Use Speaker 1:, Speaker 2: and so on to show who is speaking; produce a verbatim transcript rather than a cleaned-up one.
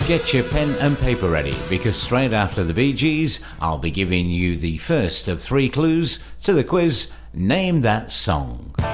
Speaker 1: Get your pen and paper ready, because straight after the Bee Gees, I'll be giving you the first of three clues to the quiz Name That Song.